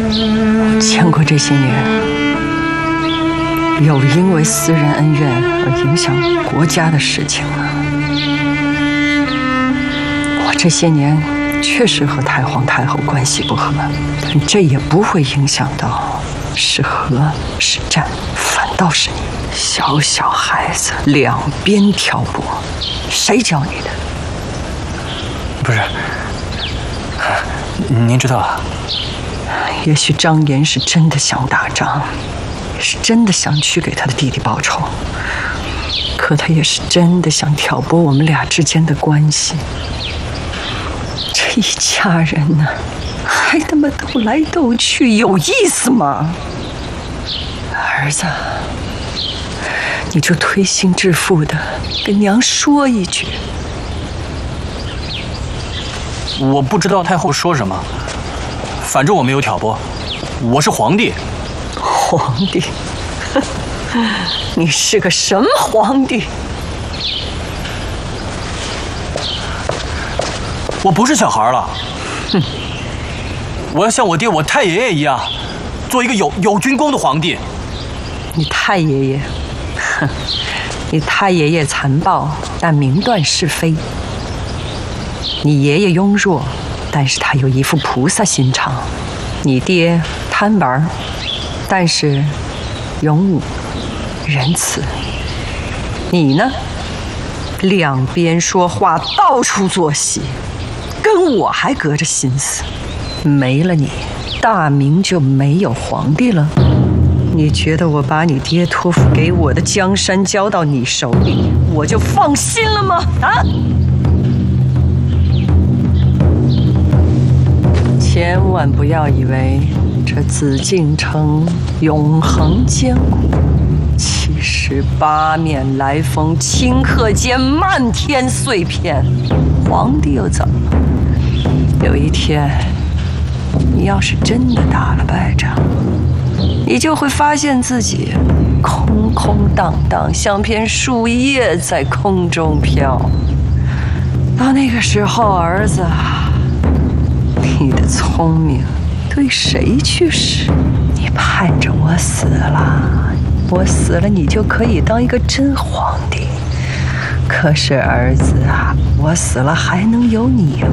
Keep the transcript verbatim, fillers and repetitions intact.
见过这些年有因为私人恩怨而影响国家的事情了。我这些年确实和太皇太后关系不和，但这也不会影响到是和是战，反倒是你小小孩子两边挑拨，谁教你的？ 不是，您知道啊？ 也许张岩是真的想打仗，是真的想去给他的弟弟报仇，可他也是真的想挑拨我们俩之间的关系。这一家人呢，还他妈斗来斗去，有意思吗？儿子，你就推心置腹的跟娘说一句。 我不知道太后说什么，反正我没有挑拨，我是皇帝。 皇帝？你是个什么皇帝？ 我不是小孩了，哼！我要像我爹、我太爷爷一样，做一个有有军功的皇帝。 你太爷爷，哼！你太爷爷残暴，但明断是非。你爷爷庸弱，但是他有一副菩萨心肠。你爹贪玩，但是勇武仁慈。你呢，两边说话，到处作戏，跟我还隔着心思。没了你，大明就没有皇帝了。你觉得我把你爹托付给我的江山交到你手里，我就放心了吗？啊！千万不要以为这紫禁城永恒坚固，其实八面来风，顷刻间漫天碎片。皇帝又怎么了？有一天，你要是真的打了败仗，你就会发现自己空空荡荡，像片树叶在空中飘。到那个时候，儿子，你的聪明对谁去使？你盼着我死了，我死了，你就可以当一个真皇帝。可是儿子啊，我死了还能有你